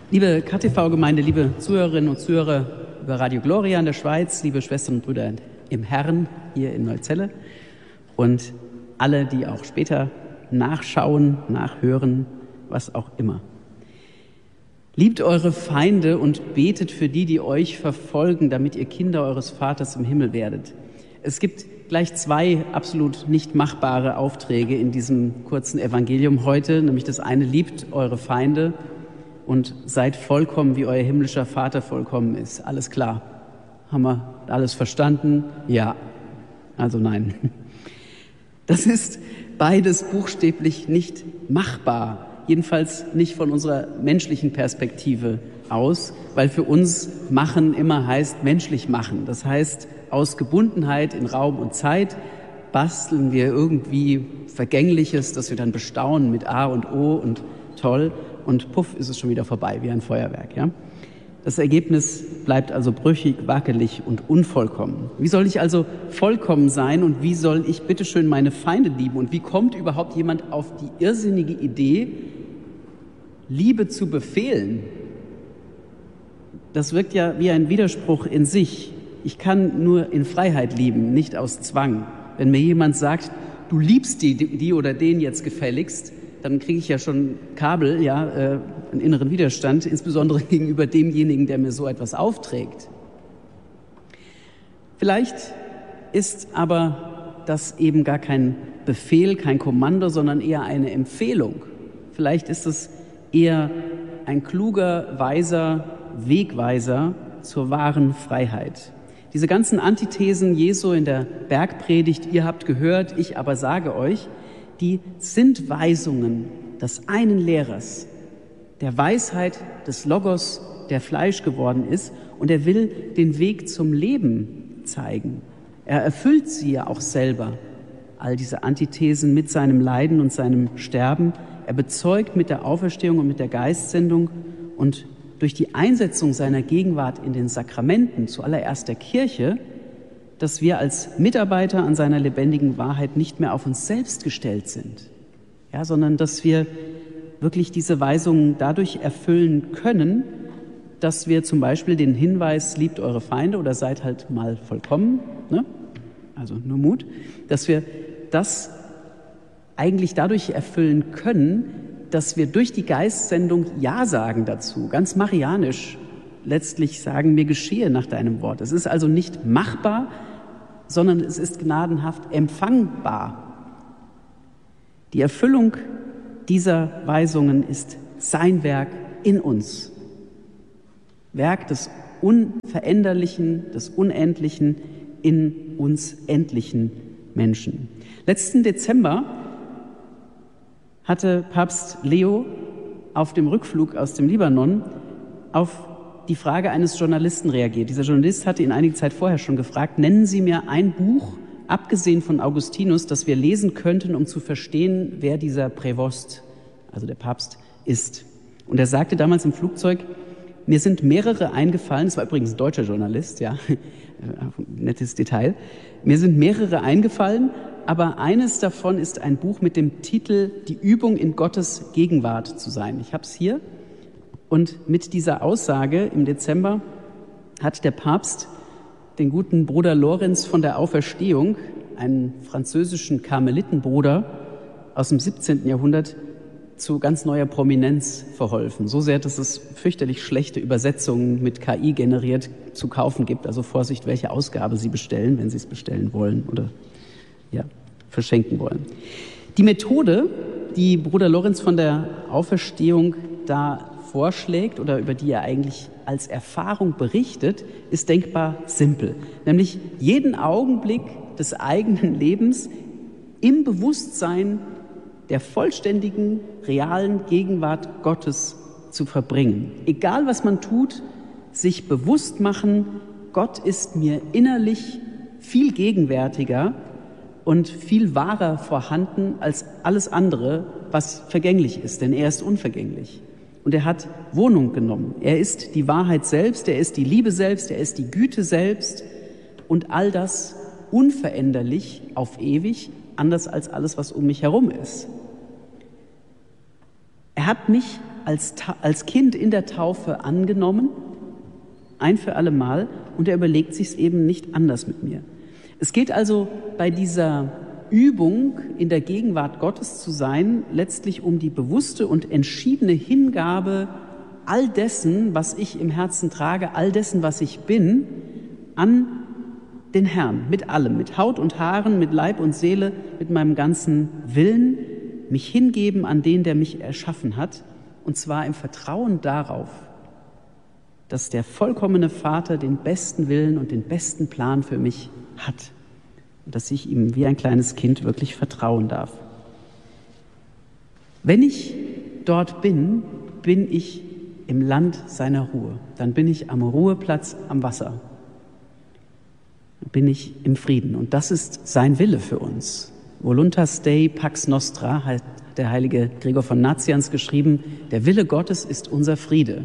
Liebe KTV-Gemeinde, liebe Zuhörerinnen und Zuhörer über Radio Gloria in der Schweiz, liebe Schwestern und Brüder im Herrn hier in Neuzelle und alle, die auch später nachschauen, nachhören, was auch immer. Liebt eure Feinde und betet für die, die euch verfolgen, damit ihr Kinder eures Vaters im Himmel werdet. Es gibt gleich zwei absolut nicht machbare Aufträge in diesem kurzen Evangelium heute, nämlich das eine: liebt eure Feinde und seid vollkommen, wie euer himmlischer Vater vollkommen ist. Alles klar. Haben wir alles verstanden? Ja. Also nein. Das ist beides buchstäblich nicht machbar. Jedenfalls nicht von unserer menschlichen Perspektive aus, weil für uns machen immer heißt menschlich machen. Das heißt, aus Gebundenheit in Raum und Zeit basteln wir irgendwie Vergängliches, das wir dann bestaunen mit A und O und toll. Und puff, ist es schon wieder vorbei, wie ein Feuerwerk. Ja? Das Ergebnis bleibt also brüchig, wackelig und unvollkommen. Wie soll ich also vollkommen sein und wie soll ich bitteschön meine Feinde lieben? Und wie kommt überhaupt jemand auf die irrsinnige Idee, Liebe zu befehlen? Das wirkt ja wie ein Widerspruch in sich. Ich kann nur in Freiheit lieben, nicht aus Zwang. Wenn mir jemand sagt, du liebst die oder den jetzt gefälligst, dann kriege ich ja schon Kabel, einen inneren Widerstand, insbesondere gegenüber demjenigen, der mir so etwas aufträgt. Vielleicht ist aber das eben gar kein Befehl, kein Kommando, sondern eher eine Empfehlung. Vielleicht ist es eher ein kluger, weiser Wegweiser zur wahren Freiheit. Diese ganzen Antithesen Jesu in der Bergpredigt, ihr habt gehört, ich aber sage euch, die sind Weisungen des einen Lehrers, der Weisheit des Logos, der Fleisch geworden ist, und er will den Weg zum Leben zeigen. Er erfüllt sie ja auch selber, all diese Antithesen mit seinem Leiden und seinem Sterben. Er bezeugt mit der Auferstehung und mit der Geistsendung und durch die Einsetzung seiner Gegenwart in den Sakramenten, zuallererst der Kirche, dass wir als Mitarbeiter an seiner lebendigen Wahrheit nicht mehr auf uns selbst gestellt sind, sondern dass wir wirklich diese Weisungen dadurch erfüllen können, dass wir zum Beispiel den Hinweis, liebt eure Feinde oder seid halt mal vollkommen, also nur Mut, dass wir das eigentlich dadurch erfüllen können, dass wir durch die Geistsendung Ja sagen dazu, ganz marianisch letztlich sagen, mir geschehe nach deinem Wort. Es ist also nicht machbar, sondern es ist gnadenhaft empfangbar. Die Erfüllung dieser Weisungen ist sein Werk in uns. Werk des Unveränderlichen, des Unendlichen in uns endlichen Menschen. Letzten Dezember hatte Papst Leo auf dem Rückflug aus dem Libanon auf die Frage eines Journalisten reagiert. Dieser Journalist hatte ihn einige Zeit vorher schon gefragt, nennen Sie mir ein Buch, abgesehen von Augustinus, das wir lesen könnten, um zu verstehen, wer dieser Prävost, also der Papst, ist. Und er sagte damals im Flugzeug, mir sind mehrere eingefallen, es war übrigens ein deutscher Journalist, nettes Detail, mir sind mehrere eingefallen, aber eines davon ist ein Buch mit dem Titel Die Übung in Gottes Gegenwart zu sein. Ich habe es hier. Und mit dieser Aussage im Dezember hat der Papst den guten Bruder Lorenz von der Auferstehung, einen französischen Karmelitenbruder aus dem 17. Jahrhundert, zu ganz neuer Prominenz verholfen. So sehr, dass es fürchterlich schlechte Übersetzungen mit KI generiert zu kaufen gibt. Also Vorsicht, welche Ausgabe Sie bestellen, wenn Sie es bestellen wollen oder verschenken wollen. Die Methode, die Bruder Lorenz von der Auferstehung da vorschlägt oder über die er eigentlich als Erfahrung berichtet, ist denkbar simpel. Nämlich jeden Augenblick des eigenen Lebens im Bewusstsein der vollständigen, realen Gegenwart Gottes zu verbringen. Egal was man tut, sich bewusst machen, Gott ist mir innerlich viel gegenwärtiger und viel wahrer vorhanden als alles andere, was vergänglich ist, denn er ist unvergänglich. Und er hat Wohnung genommen. Er ist die Wahrheit selbst, er ist die Liebe selbst, er ist die Güte selbst und all das unveränderlich auf ewig, anders als alles, was um mich herum ist. Er hat mich als Kind in der Taufe angenommen, ein für alle Mal, und er überlegt sich's eben nicht anders mit mir. Es geht also bei dieser Übung, in der Gegenwart Gottes zu sein, letztlich um die bewusste und entschiedene Hingabe all dessen, was ich im Herzen trage, all dessen, was ich bin, an den Herrn, mit allem, mit Haut und Haaren, mit Leib und Seele, mit meinem ganzen Willen, mich hingeben an den, der mich erschaffen hat, und zwar im Vertrauen darauf, dass der vollkommene Vater den besten Willen und den besten Plan für mich hat und dass ich ihm wie ein kleines Kind wirklich vertrauen darf. Wenn ich dort bin, bin ich im Land seiner Ruhe. Dann bin ich am Ruheplatz am Wasser. Dann bin ich im Frieden. Und das ist sein Wille für uns. Voluntas Dei Pax Nostra, hat der heilige Gregor von Nazianz geschrieben, der Wille Gottes ist unser Friede.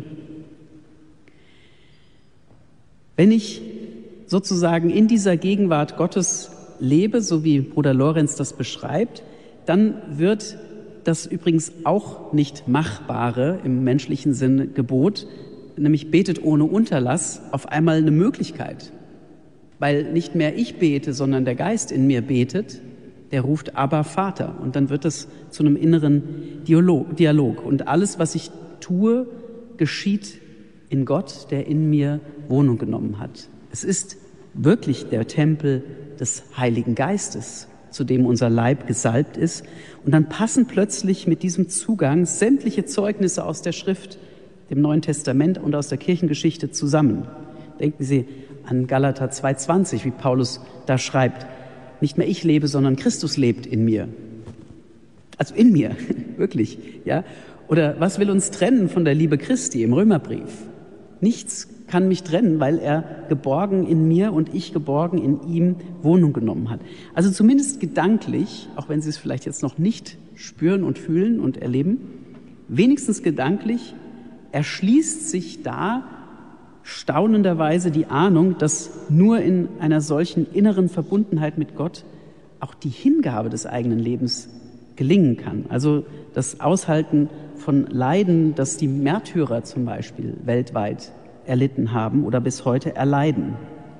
Wenn ich sozusagen in dieser Gegenwart Gottes lebe, so wie Bruder Lorenz das beschreibt, dann wird das übrigens auch nicht Machbare im menschlichen Sinne Gebot, nämlich betet ohne Unterlass, auf einmal eine Möglichkeit. Weil nicht mehr ich bete, sondern der Geist in mir betet, der ruft Abba Vater. Und dann wird es zu einem inneren Dialog. Und alles, was ich tue, geschieht in Gott, der in mir Wohnung genommen hat. Es ist wirklich der Tempel des Heiligen Geistes, zu dem unser Leib gesalbt ist. Und dann passen plötzlich mit diesem Zugang sämtliche Zeugnisse aus der Schrift, dem Neuen Testament und aus der Kirchengeschichte zusammen. Denken Sie an Galater 2,20, wie Paulus da schreibt. Nicht mehr ich lebe, sondern Christus lebt in mir. Also in mir, wirklich. Ja? Oder was will uns trennen von der Liebe Christi im Römerbrief? Nichts kann mich trennen, weil er geborgen in mir und ich geborgen in ihm Wohnung genommen hat. Also zumindest gedanklich, auch wenn Sie es vielleicht jetzt noch nicht spüren und fühlen und erleben, wenigstens gedanklich erschließt sich da staunenderweise die Ahnung, dass nur in einer solchen inneren Verbundenheit mit Gott auch die Hingabe des eigenen Lebens gelingen kann. Also das Aushalten von Leiden, das die Märtyrer zum Beispiel weltweit erlitten haben oder bis heute erleiden.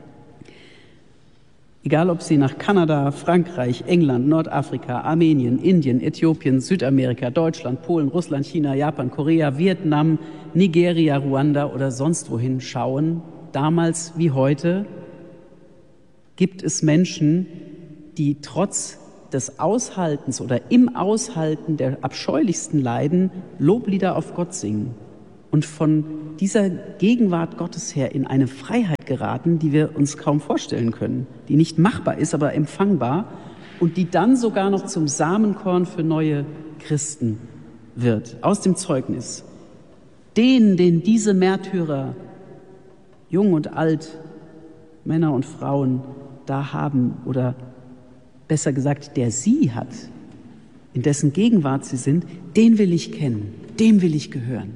Egal, ob sie nach Kanada, Frankreich, England, Nordafrika, Armenien, Indien, Äthiopien, Südamerika, Deutschland, Polen, Russland, China, Japan, Korea, Vietnam, Nigeria, Ruanda oder sonst wohin schauen, damals wie heute, gibt es Menschen, die trotz des Aushaltens oder im Aushalten der abscheulichsten Leiden Loblieder auf Gott singen und von dieser Gegenwart Gottes her in eine Freiheit geraten, die wir uns kaum vorstellen können, die nicht machbar ist, aber empfangbar und die dann sogar noch zum Samenkorn für neue Christen wird. Aus dem Zeugnis. Den diese Märtyrer, jung und alt, Männer und Frauen, da haben oder besser gesagt, der sie hat, in dessen Gegenwart sie sind, den will ich kennen, dem will ich gehören.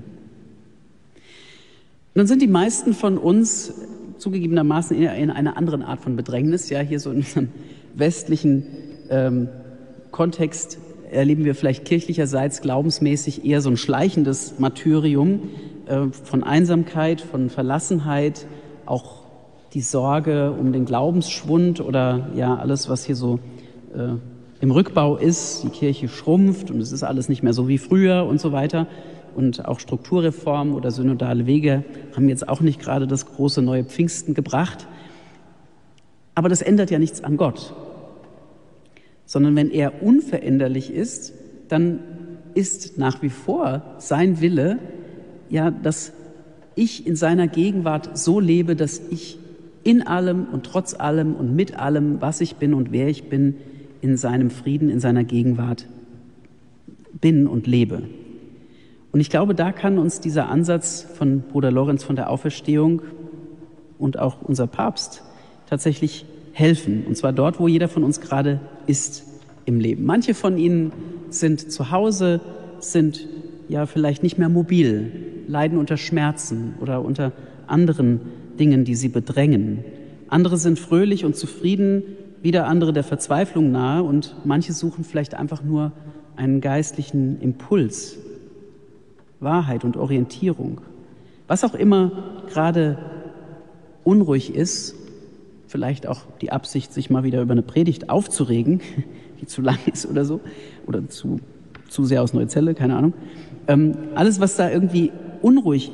Nun sind die meisten von uns zugegebenermaßen in einer anderen Art von Bedrängnis. Ja, hier so in unserem westlichen Kontext erleben wir vielleicht kirchlicherseits glaubensmäßig eher so ein schleichendes Martyrium von Einsamkeit, von Verlassenheit, auch die Sorge um den Glaubensschwund oder ja alles, was hier so im Rückbau ist. Die Kirche schrumpft und es ist alles nicht mehr so wie früher und so weiter. Und auch Strukturreformen oder synodale Wege haben jetzt auch nicht gerade das große neue Pfingsten gebracht. Aber das ändert ja nichts an Gott. Sondern wenn er unveränderlich ist, dann ist nach wie vor sein Wille, ja, dass ich in seiner Gegenwart so lebe, dass ich in allem und trotz allem und mit allem, was ich bin und wer ich bin, in seinem Frieden, in seiner Gegenwart bin und lebe. Und ich glaube, da kann uns dieser Ansatz von Bruder Lorenz von der Auferstehung und auch unser Papst tatsächlich helfen. Und zwar dort, wo jeder von uns gerade ist im Leben. Manche von ihnen sind zu Hause, sind ja vielleicht nicht mehr mobil, leiden unter Schmerzen oder unter anderen Dingen, die sie bedrängen. Andere sind fröhlich und zufrieden, wieder andere der Verzweiflung nahe und manche suchen vielleicht einfach nur einen geistlichen Impuls. Wahrheit und Orientierung. Was auch immer gerade unruhig ist, vielleicht auch die Absicht, sich mal wieder über eine Predigt aufzuregen, die zu lang ist oder so, oder zu sehr aus Neuzelle, keine Ahnung. Alles, was da irgendwie unruhig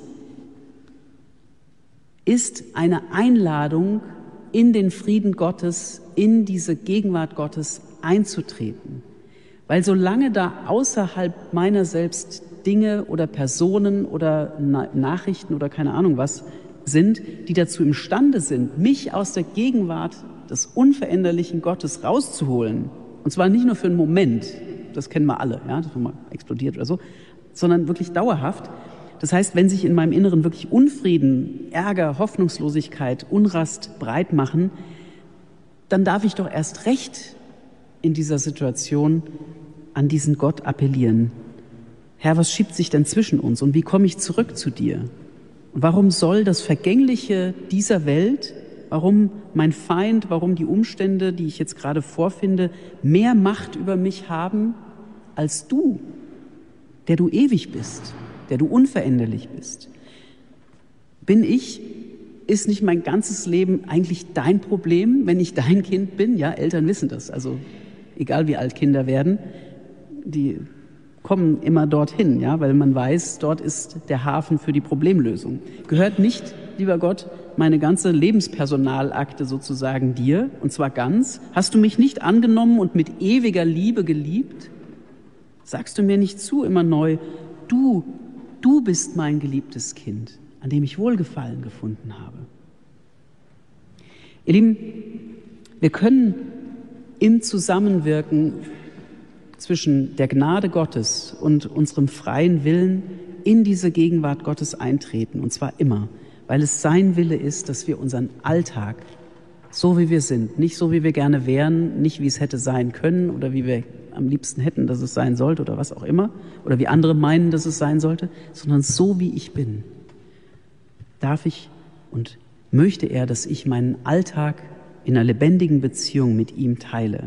ist eine Einladung, in den Frieden Gottes, in diese Gegenwart Gottes einzutreten. Weil solange da außerhalb meiner selbst Dinge oder Personen oder Nachrichten oder keine Ahnung was sind, die dazu imstande sind, mich aus der Gegenwart des unveränderlichen Gottes rauszuholen, und zwar nicht nur für einen Moment, das kennen wir alle, ja, dass man mal explodiert oder so, sondern wirklich dauerhaft. Das heißt, wenn sich in meinem Inneren wirklich Unfrieden, Ärger, Hoffnungslosigkeit, Unrast breit machen, dann darf ich doch erst recht in dieser Situation an diesen Gott appellieren. Herr, was schiebt sich denn zwischen uns und wie komme ich zurück zu dir? Und warum soll das Vergängliche dieser Welt, warum mein Feind, warum die Umstände, die ich jetzt gerade vorfinde, mehr Macht über mich haben als du, der du ewig bist, der du unveränderlich bist? Ist nicht mein ganzes Leben eigentlich dein Problem, wenn ich dein Kind bin? Ja, Eltern wissen das, also egal wie alt Kinder werden, die kommen immer dorthin, ja, weil man weiß, dort ist der Hafen für die Problemlösung. Gehört nicht, lieber Gott, meine ganze Lebenspersonalakte sozusagen dir, und zwar ganz? Hast du mich nicht angenommen und mit ewiger Liebe geliebt? Sagst du mir nicht zu immer neu, du bist mein geliebtes Kind, an dem ich Wohlgefallen gefunden habe. Ihr Lieben, wir können im Zusammenwirken zwischen der Gnade Gottes und unserem freien Willen in diese Gegenwart Gottes eintreten, und zwar immer, weil es sein Wille ist, dass wir unseren Alltag, so wie wir sind, nicht so wie wir gerne wären, nicht wie es hätte sein können oder wie wir am liebsten hätten, dass es sein sollte oder was auch immer, oder wie andere meinen, dass es sein sollte, sondern so wie ich bin, darf ich und möchte er, dass ich meinen Alltag in einer lebendigen Beziehung mit ihm teile.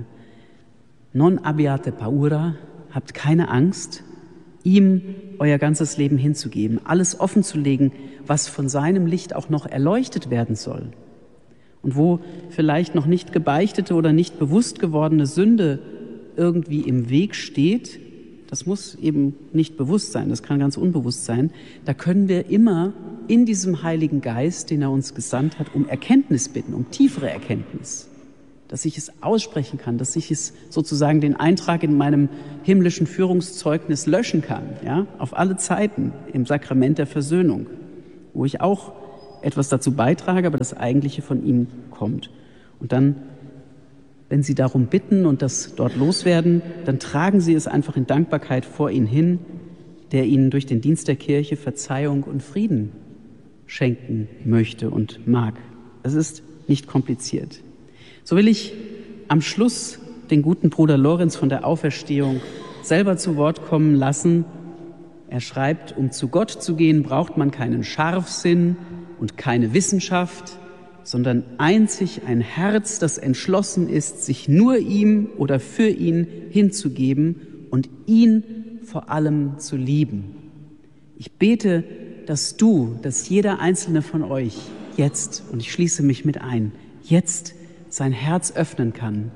Non abbiate paura, habt keine Angst, ihm euer ganzes Leben hinzugeben, alles offenzulegen, was von seinem Licht auch noch erleuchtet werden soll. Und wo vielleicht noch nicht gebeichtete oder nicht bewusst gewordene Sünde irgendwie im Weg steht, das muss eben nicht bewusst sein, das kann ganz unbewusst sein, da können wir immer in diesem Heiligen Geist, den er uns gesandt hat, um Erkenntnis bitten, um tiefere Erkenntnis, dass ich es aussprechen kann, dass ich es sozusagen den Eintrag in meinem himmlischen Führungszeugnis löschen kann, ja, auf alle Zeiten im Sakrament der Versöhnung, wo ich auch etwas dazu beitrage, aber das Eigentliche von ihm kommt. Und dann, wenn Sie darum bitten und das dort loswerden, dann tragen Sie es einfach in Dankbarkeit vor ihn hin, der Ihnen durch den Dienst der Kirche Verzeihung und Frieden schenken möchte und mag. Es ist nicht kompliziert. So will ich am Schluss den guten Bruder Lorenz von der Auferstehung selber zu Wort kommen lassen. Er schreibt, um zu Gott zu gehen, braucht man keinen Scharfsinn und keine Wissenschaft, sondern einzig ein Herz, das entschlossen ist, sich nur ihm oder für ihn hinzugeben und ihn vor allem zu lieben. Ich bete, dass jeder einzelne von euch jetzt, und ich schließe mich mit ein, jetzt sein Herz öffnen kann,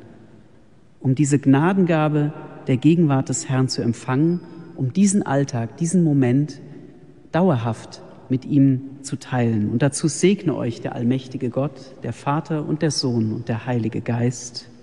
um diese Gnadengabe der Gegenwart des Herrn zu empfangen, um diesen Alltag, diesen Moment dauerhaft mit ihm zu teilen. Und dazu segne euch der allmächtige Gott, der Vater und der Sohn und der Heilige Geist.